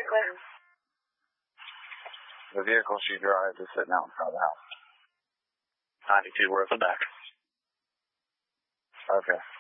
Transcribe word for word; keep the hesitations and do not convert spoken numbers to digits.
clear. The vehicle she drives is sitting out in front of the house. ninety-two, we're at the back. Okay.